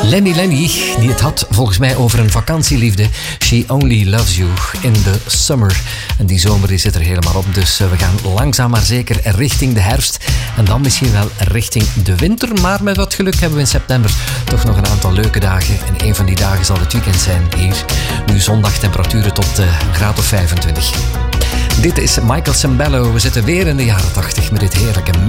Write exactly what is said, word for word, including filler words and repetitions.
Lenny Lenny, die het had volgens mij over een vakantieliefde. She only loves you in the summer. En die zomer die zit er helemaal op. Dus we gaan langzaam maar zeker richting de herfst. En dan misschien wel richting de winter. Maar met wat geluk hebben we in september toch nog een aantal leuke dagen. En een van die dagen zal het weekend zijn hier. Nu zondag temperaturen tot uh, een graad of vijfentwintig. Dit is Michael Sembello. We zitten weer in de jaren tachtig met dit heerlijke